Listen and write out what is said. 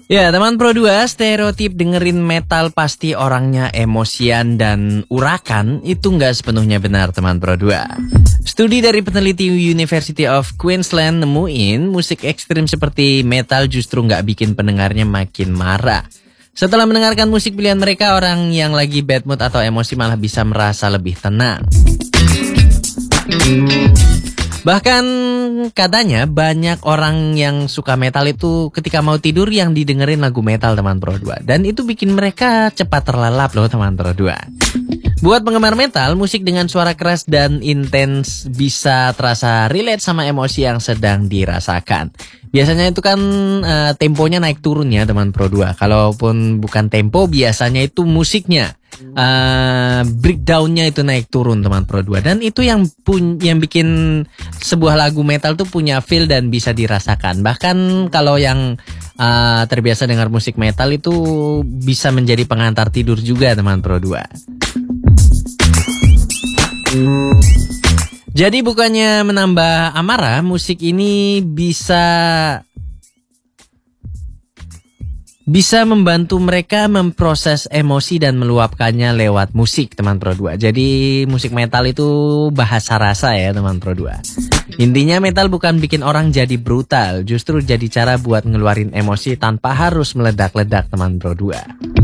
Ya, teman Pro 2, stereotip dengerin metal pasti orangnya emosian dan urakan itu nggak sepenuhnya benar, teman Pro 2. Studi dari peneliti University of Queensland nemuin musik ekstrim seperti metal justru nggak bikin pendengarnya makin marah. Setelah mendengarkan musik pilihan mereka, orang yang lagi bad mood atau emosi malah bisa merasa lebih tenang. Bahkan katanya banyak orang yang suka metal itu ketika mau tidur yang didengerin lagu metal, teman Pro 2. Dan itu bikin mereka cepat terlelap loh, teman Pro 2. Buat penggemar metal, musik dengan suara keras dan intens bisa terasa relate sama emosi yang sedang dirasakan. Biasanya itu kan temponya naik turun ya, teman Pro 2. Kalaupun bukan tempo, biasanya itu musiknya. Breakdownnya itu naik turun, teman Pro 2. Dan itu yang bikin sebuah lagu metal tuh punya feel dan bisa dirasakan. Bahkan kalau yang terbiasa dengar musik metal itu bisa menjadi pengantar tidur juga, teman Pro 2. Jadi bukannya menambah amarah, musik ini bisa membantu mereka memproses emosi dan meluapkannya lewat musik, teman Pro 2. Jadi musik metal itu bahasa rasa ya, teman Pro 2. Intinya metal bukan bikin orang jadi brutal, justru jadi cara buat ngeluarin emosi tanpa harus meledak-ledak, teman Pro 2.